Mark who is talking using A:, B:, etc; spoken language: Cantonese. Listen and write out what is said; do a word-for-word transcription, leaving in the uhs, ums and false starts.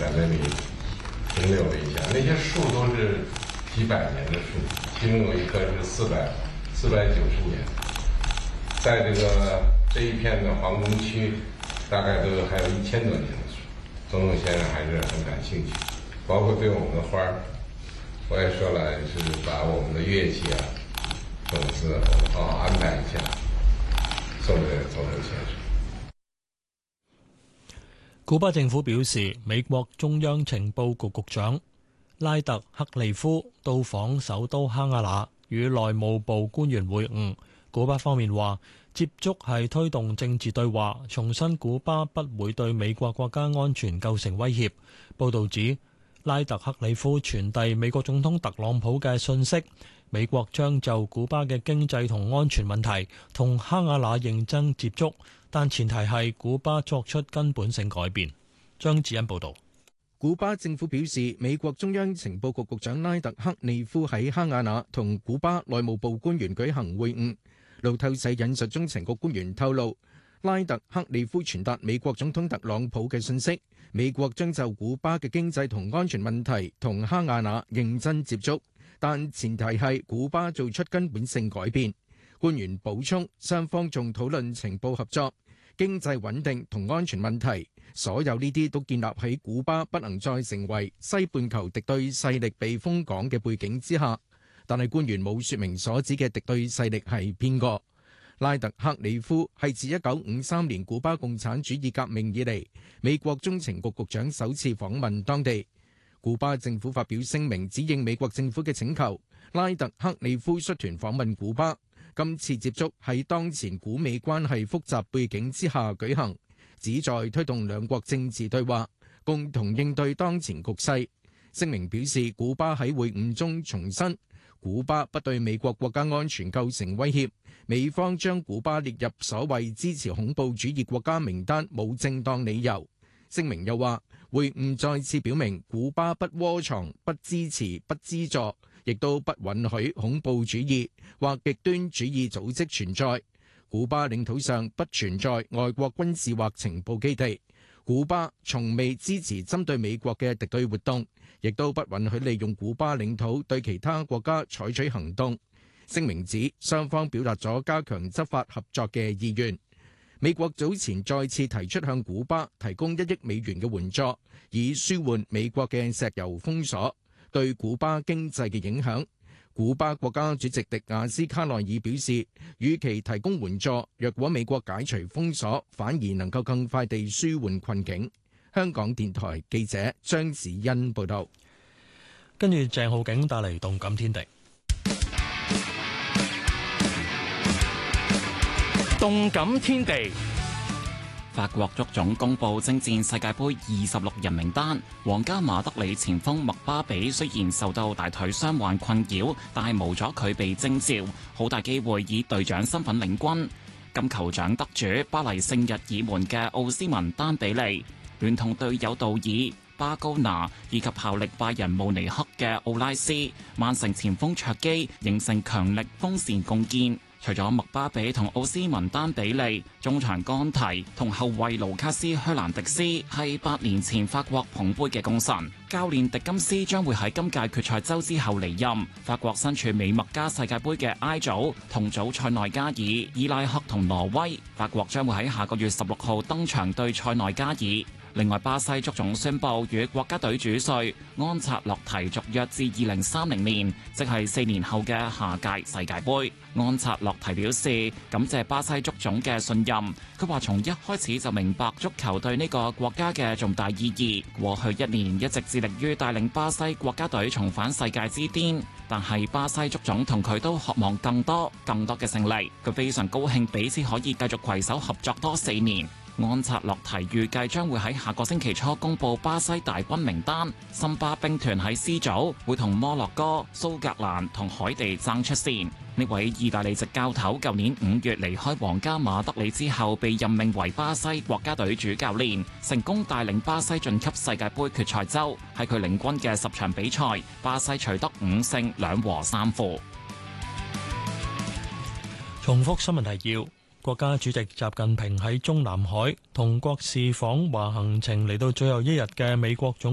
A: 在那里停留了一下，那些树都是幾百年的樹，其中有一棵是四百四百九十年，在這個這一片的皇宮區，大概都還有一千多年的樹。總統先生還是很感興趣，包括對我們的花兒，我也說了，是把我們的樂器啊、種子好好安排一下，送給總統先生。
B: 古巴政府表示，美國中央情報局局長拉特克利夫到訪首都哈瓦那，與內務部官員會晤。古巴方面話，接觸係推動政治對話，重申古巴不會對美國國家安全構成威脅。報導指，拉特克里夫傳遞美國總統特朗普嘅信息，美國將就古巴嘅經濟同安全問題同哈瓦那認真接觸，但前提係古巴作出根本性改變。張子欣報導。
C: 古巴政府表示，美國中央情報局局長拉特克利夫喺哈瓦那同古巴內務部官員舉行會晤。路透社引述中情局官員透露，拉特克利夫傳達美國總統特朗普嘅信息，美國將就古巴嘅經濟同安全問題同哈瓦那認真接觸，但前提係古巴做出根本性改變。官員補充，雙方仲討論情報合作、經濟穩定同安全問題，所有呢啲都建立喺古巴不能再成為西半球敵對勢力避風港嘅背景之下。但係官員冇說明所指嘅敵對勢力係邊個。拉特克里夫係自一九五三年古巴共產主義革命以嚟，美國中情局局長首次訪問當地。古巴政府發表聲明，指應美國政府嘅請求，拉特克里夫率團訪問古巴。今次接觸喺當前古美關係複雜背景之下舉行，旨在推動兩國政治對話，共同應對當前局勢。聲明表示，古巴喺會晤中重申，古巴不對美國國家安全構成威脅，美方將古巴列入所謂支持恐怖主義國家名單冇正當理由。聲明又話，會晤再次表明古巴不窩藏、不支持、不資助，亦都不允許恐怖主義或極端主義組織存在。古巴領土上不存在外國軍事或情報基地。古巴從未支持針對美國嘅敵對活動，亦都不允許利用古巴領土對其他國家採取行動。聲明指雙方表達咗加強執法合作嘅意願。美國早前再次提出向古巴提供一億美元嘅援助，以舒緩美國嘅石油封鎖對古巴經濟嘅影響。古巴國家主席迪亞斯卡內爾表示，與其提供援助，若果美國解除封鎖，反而能夠更快地舒緩困境。香港電台記者張子欣報道。
B: 跟住鄭浩景帶嚟動感天地。
D: 動感天地。法國足總公布征戰世界盃二十六人名單，皇家馬德里前鋒麥巴比雖然受到大腿傷患困擾，但係無阻佢被徵召，好大機會以隊長身份領軍。金球獎得主巴黎聖日耳門嘅奧斯文丹比利，聯同隊友道爾、巴高拿以及效力拜仁慕尼黑嘅奧拉斯、曼城前鋒卓基，形成強力鋒線共建。除咗麥巴比同奧斯文丹比利，中場干提同後衛盧卡斯·靴蘭迪斯係八年前法國捧杯嘅功臣。教練迪金斯將會喺今屆決賽周之後離任。法國身處美墨加世界盃嘅 I 組，同組塞內加爾、伊拉克同挪威。法國將會喺下個月十六號登場對塞內加爾。另外，巴西足總宣布與國家隊主帥安察洛提續約至二零三零年，即係四年後嘅下屆世界盃。安察洛提表示感謝巴西足總嘅信任，佢話從一開始就明白足球對呢個國家嘅重大意義。過去一年一直致力於帶領巴西國家隊重返世界之巔，但係巴西足總同佢都渴望更多、更多嘅勝利。佢非常高興彼此可以繼續攜手合作多四年。安察洛提預計將會喺下個星期初公布巴西大軍名單。森巴兵團喺 C 組會同摩洛哥、蘇格蘭同海地爭出線。呢位意大利籍教頭舊年五月離開皇家馬德里之後，被任命為巴西國家隊主教練，成功帶領巴西晉級世界盃決賽周。喺佢領軍嘅十場比賽，巴西取得五勝兩和三負。
B: 重複新聞提要。國家主席習近平喺中南海同國事訪華行程嚟到最後一日嘅美國總